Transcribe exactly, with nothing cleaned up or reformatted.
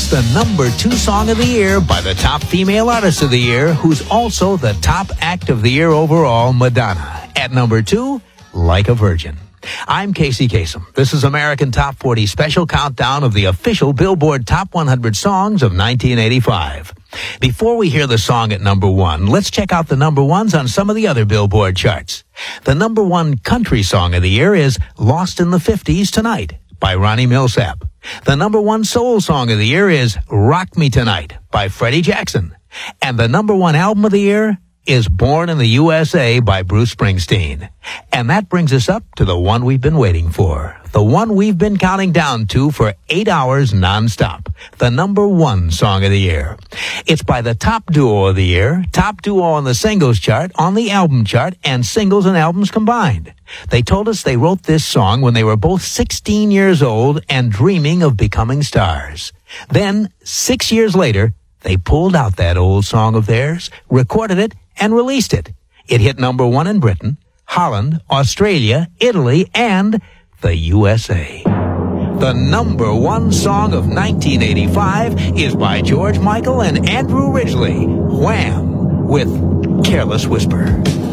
the number two song of the year by the top female artist of the year, who's also the top act of the year overall, Madonna. At number two, Like a Virgin. I'm Casey Kasem. This is American Top forty special countdown of the official Billboard Top one hundred songs of nineteen eighty-five. Before we hear the song at number one, let's check out the number ones on some of the other Billboard charts. The number one country song of the year is Lost in the fifties Tonight by Ronnie Millsap. The number one soul song of the year is Rock Me Tonight by Freddie Jackson. And the number one album of the year is Born in the U S A by Bruce Springsteen. And that brings us up to the one we've been waiting for. The one we've been counting down to for eight hours nonstop. The number one song of the year. It's by the top duo of the year, top duo on the singles chart, on the album chart, and singles and albums combined. They told us they wrote this song when they were both sixteen years old and dreaming of becoming stars. Then, six years later, they pulled out that old song of theirs, recorded it, and released it. It hit number one in Britain, Holland, Australia, Italy, and the U S A. The number one song of nineteen eighty-five is by George Michael and Andrew Ridgeley, Wham! With Careless Whisper.